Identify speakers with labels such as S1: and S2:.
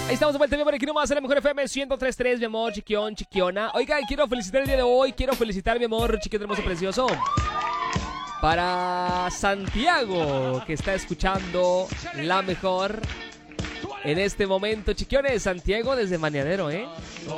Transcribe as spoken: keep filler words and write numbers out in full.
S1: Ahí estamos de vuelta, mi amor, aquí nomás en la mejor F M ciento tres punto tres, mi amor, chiquión, chiquiona. Oigan, quiero felicitar el día de hoy, quiero felicitar, mi amor, chiquito hermoso, precioso, para Santiago, que está escuchando la mejor en este momento. Chiquiones, Santiago desde Maneadero, ¿eh?